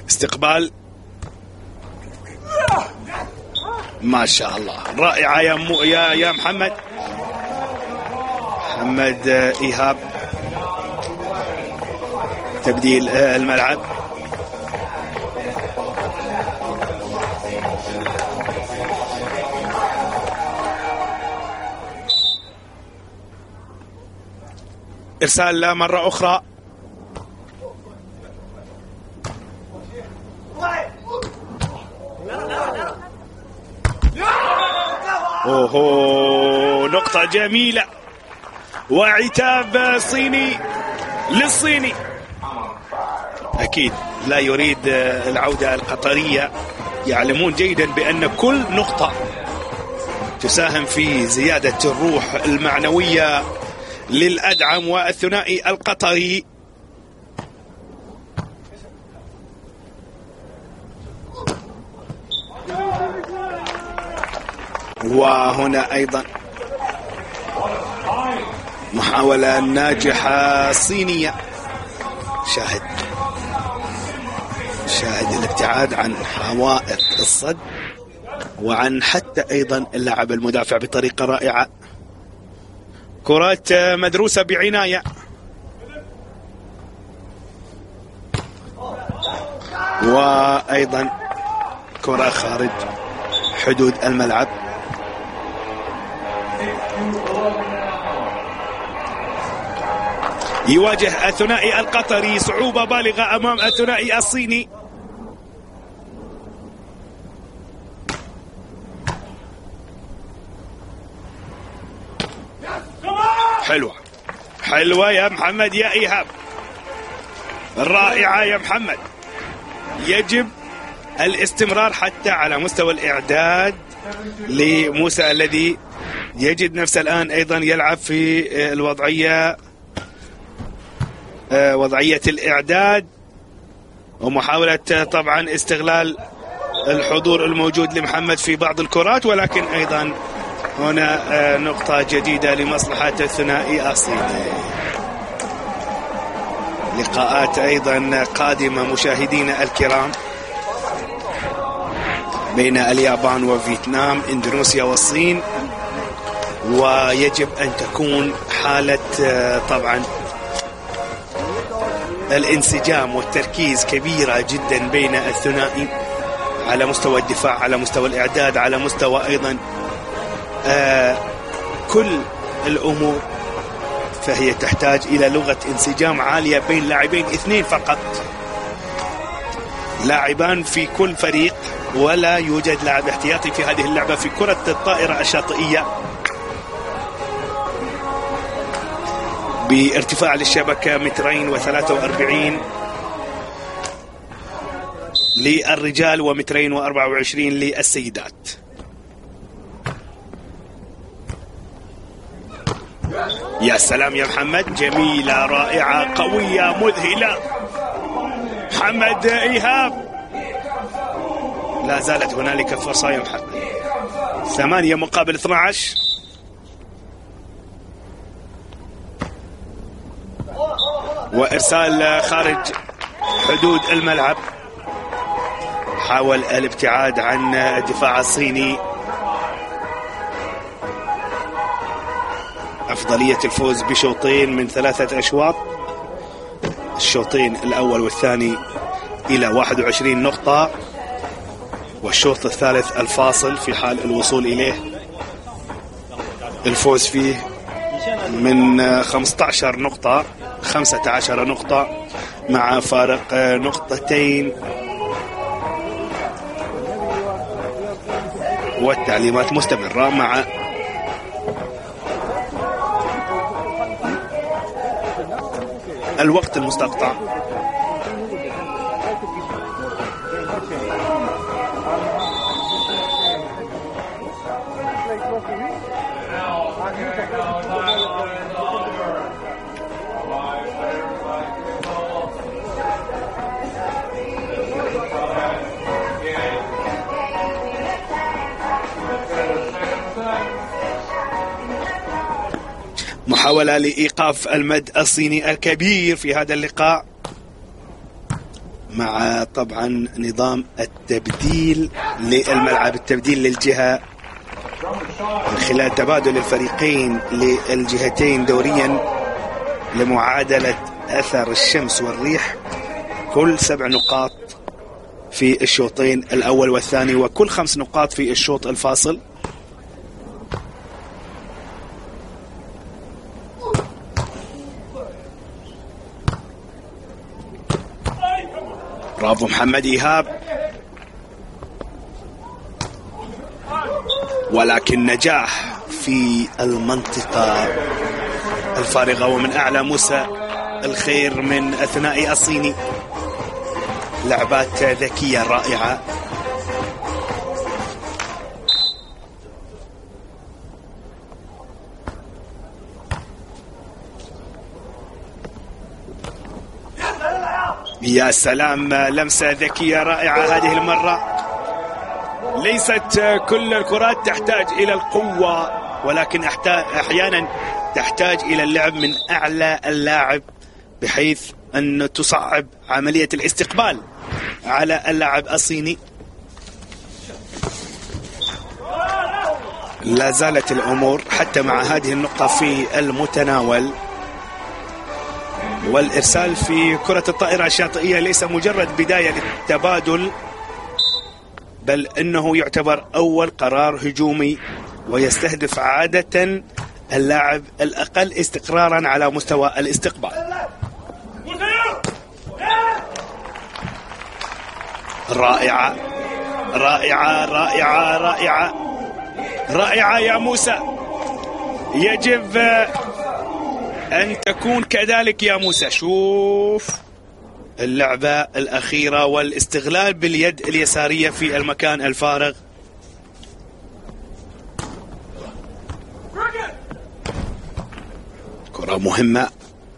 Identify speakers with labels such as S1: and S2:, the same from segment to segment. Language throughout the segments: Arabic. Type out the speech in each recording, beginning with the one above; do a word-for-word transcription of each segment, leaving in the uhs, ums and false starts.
S1: استقبال ما شاء الله رائعة يا مو يا يا محمد محمد إيهاب. تبديل الملعب إرسال مرة أخرى. أوه نقطة جميلة وعتاب صيني للصيني. أكيد لا يريد العودة القطرية، يعلمون جيدا بأن كل نقطة تساهم في زيادة الروح المعنوية للأدعم والثنائي القطري. وهنا أيضا محاولة ناجحة صينية. شاهد شاهد الابتعاد عن حوائط الصد وعن حتى أيضا اللعب المدافع بطريقة رائعة. كرات مدروسة بعناية. وأيضا كرة خارج حدود الملعب. يواجه الثنائي القطري صعوبة بالغة أمام الثنائي الصيني. حلوة حلوة يا محمد يا إيهاب، رائعة يا محمد. يجب الاستمرار حتى على مستوى الإعداد لموسى الذي يجد نفسه الآن أيضا يلعب في الوضعية وضعية الإعداد ومحاولة طبعا استغلال الحضور الموجود لمحمد في بعض الكرات، ولكن أيضا هنا نقطة جديدة لمصلحة الثنائي الصيني. لقاءات أيضا قادمة مشاهدينا الكرام بين اليابان وفيتنام، إندونيسيا والصين، ويجب أن تكون حالة طبعا الانسجام والتركيز كبيرة جدا بين الثنائي على مستوى الدفاع، على مستوى الإعداد، على مستوى أيضا آه كل الأمور. فهي تحتاج إلى لغة انسجام عالية بين لاعبين اثنين فقط، لاعبان في كل فريق، ولا يوجد لاعب احتياطي في هذه اللعبة في كرة الطائرة الشاطئية. بارتفاع للشبكة مترين وثلاثة وأربعين للرجال ومترين وأربعة وعشرين للسيدات. يا سلام يا محمد، جميلة رائعة قوية مذهلة. محمد إيهاب، لا زالت هنالك فرصة يا محمد. ثمانية مقابل اثني عشر. وإرسال خارج حدود الملعب. حاول الابتعاد عن الدفاع الصيني. أفضلية الفوز بشوطين من ثلاثة أشواط، الشوطين الأول والثاني إلى واحد وعشرين نقطة، والشوط الثالث الفاصل في حال الوصول إليه الفوز فيه من خمسة عشر نقطة خمسة عشر نقطة مع فارق نقطتين. والتعليمات مستمرة مع الوقت المستقطع. محاولة لإيقاف المد الصيني الكبير في هذا اللقاء مع طبعا نظام التبديل للملعب، التبديل للجهة من خلال تبادل الفريقين للجهتين دوريا لمعادلة أثر الشمس والريح، كل سبع نقاط في الشوطين الأول والثاني، وكل خمس نقاط في الشوط الفاصل. برافو محمد إيهاب، ولكن نجاح في المنطقة الفارغة. ومن أعلى موسى الخير من الثنائي الصيني، لعبات ذكية رائعة. يا سلام، لمسة ذكية رائعة هذه المرة. ليست كل الكرات تحتاج إلى القوة، ولكن أحيانا تحتاج إلى اللعب من أعلى اللاعب، بحيث أن تصعب عملية الاستقبال على اللاعب الصيني. لا زالت الأمور حتى مع هذه النقطة في المتناول. والإرسال في كرة الطائرة الشاطئية ليس مجرد بداية للتبادل، بل إنه يعتبر أول قرار هجومي، ويستهدف عادة اللاعب الأقل استقرارا على مستوى الاستقبال. رائعة رائعة رائعة رائعة رائعة يا موسى، يجب أن تكون كذلك يا موسى. شوف اللعبة الأخيرة والاستغلال باليد اليسارية في المكان الفارغ. كرة مهمة،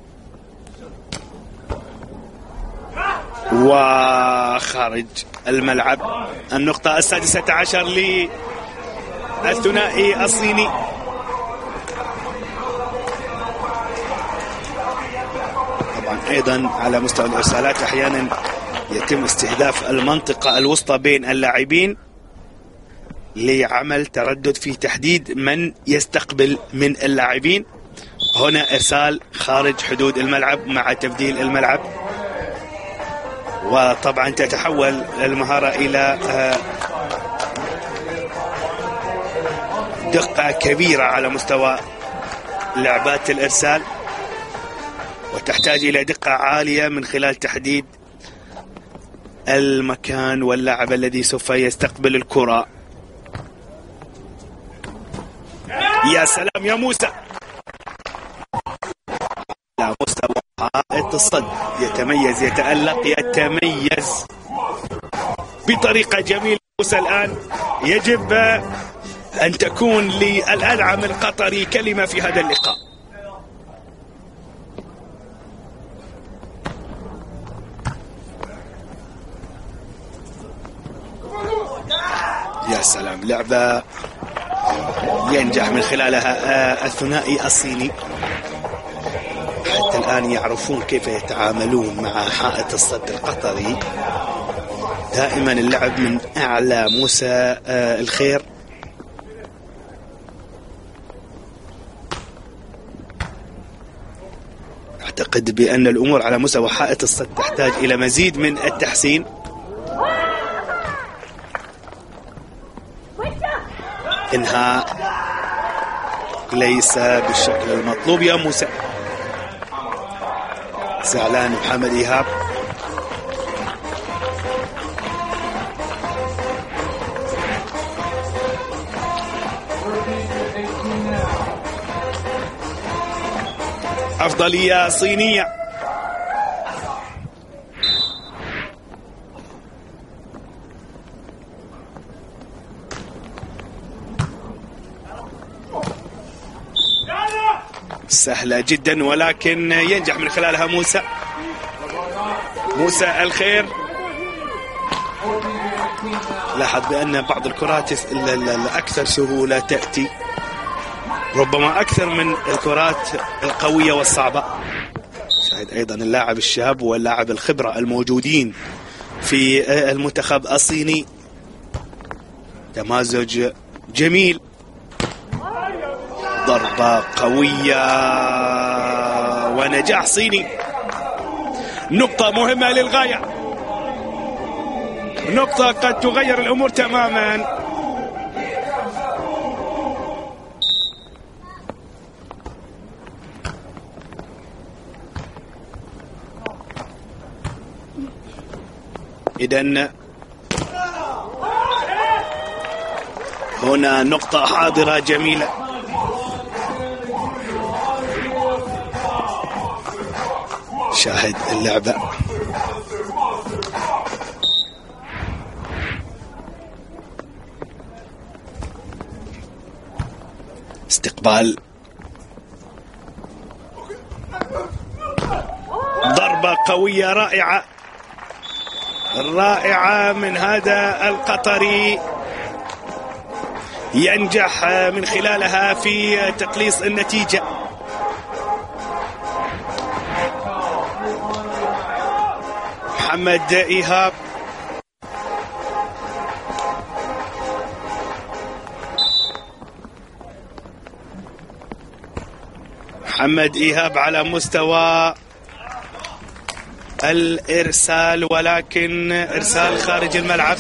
S1: وخارج الملعب. النقطة السادسة عشر للثنائي الصيني. طبعا أيضا على مستوى الإرسالات أحيانا يتم استهداف المنطقة الوسطى بين اللاعبين لعمل تردد في تحديد من يستقبل من اللاعبين. هنا إرسال خارج حدود الملعب مع تبديل الملعب، وطبعا تتحول المهارة إلى دقة كبيرة على مستوى لعبات الإرسال، وتحتاج إلى دقة عالية من خلال تحديد المكان واللاعب الذي سوف يستقبل الكرة. يا سلام يا موسى، على مستوى حائط الصد يتميز، يتألق، يتميز بطريقة جميلة. موسى الآن يجب أن تكون للأنعم القطري كلمة في هذا اللقاء. يا سلام، لعبة ينجح من خلالها الثنائي الصيني. حتى الآن يعرفون كيف يتعاملون مع حائط الصد القطري. دائما اللعب من أعلى موسى الخير. أعتقد بأن الأمور على مستوى حائط الصد تحتاج إلى مزيد من التحسين. إنهاء ليس بالشكل المطلوب يا موسى. زعلان محمد إيهاب. أفضلية صينية. سهلة جدا، ولكن ينجح من خلالها موسى موسى الخير. لاحظ بأن بعض الكرات الأكثر سهولة تأتي، ربما أكثر من الكرات القوية والصعبة. شاهد أيضا اللاعب الشاب واللاعب الخبرة الموجودين في المنتخب الصيني. تمازج جميل، ضربة قوية ونجاح صيني. نقطة مهمة للغاية، نقطة قد تغير الأمور تماما. إذن هنا نقطة حاضرة جميلة. شاهد اللعبة. استقبال، ضربة قوية رائعة رائعة من هذا القطري، ينجح من خلالها في تقليص النتيجة. محمد إيهاب محمد إيهاب على مستوى الإرسال، ولكن إرسال خارج الملعب.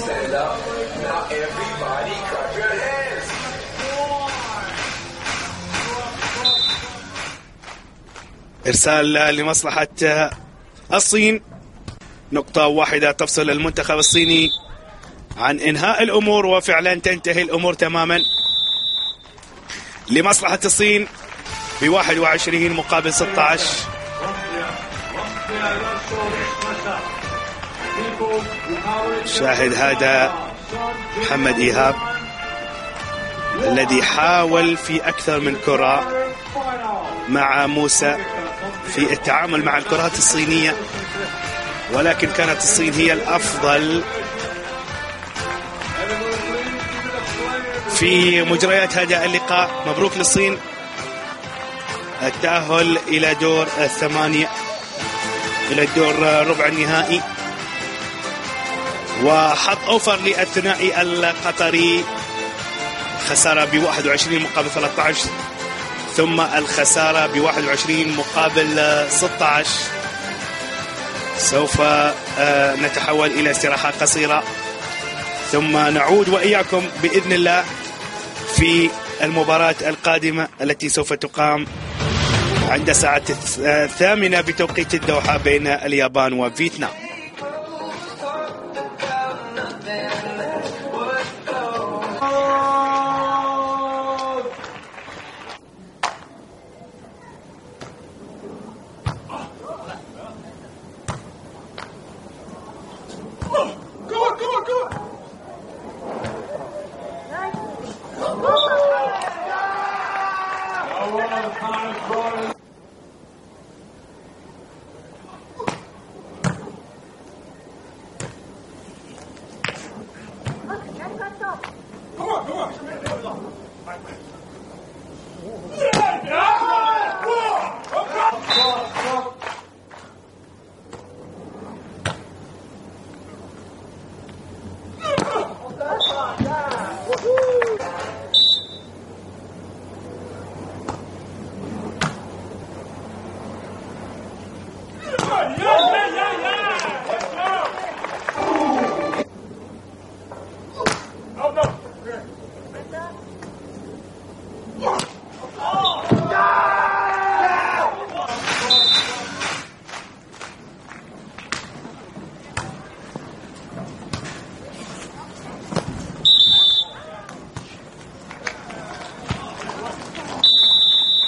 S1: إرسال لمصلحة الصين. نقطة واحدة تفصل المنتخب الصيني عن إنهاء الأمور، وفعلا تنتهي الأمور تماما لمصلحة الصين بواحد وعشرين مقابل ستة عشر. شاهد هذا محمد إيهاب الذي حاول في أكثر من كرة مع موسى في التعامل مع الكرات الصينية، ولكن كانت الصين هي الأفضل في مجريات هذا اللقاء. مبروك للصين التأهل إلى دور الثمانية، إلى الدور ربع النهائي. وحظ أوفر للثنائي القطري، خسارة بواحد وعشرين مقابل ثلاثة عشر، ثم الخسارة بواحد وعشرين مقابل ستة عشر. سوف نتحول إلى استراحة قصيرة، ثم نعود وإياكم بإذن الله في المباراة القادمة التي سوف تقام عند الساعة الثامنة بتوقيت الدوحة بين اليابان وفيتنام.
S2: Come on, come on.